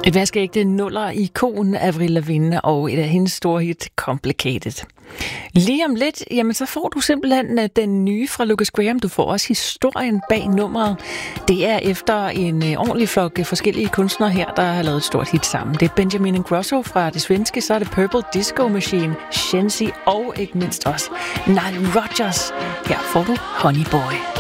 Et vaskeægte nuller-ikon, Avril Lavigne, og et af hendes store hit, Complicated. Lige om lidt, jamen så får du simpelthen den nye fra Lucas Graham. Du får også historien bag nummeret. Det er efter en ordentlig flok forskellige kunstnere her, der har lavet et stort hit sammen. Det er Benjamin Ingrosso fra det svenske, så er det Purple Disco Machine, Shensi og ikke mindst også Nile Rodgers. Her får du Honey Boy.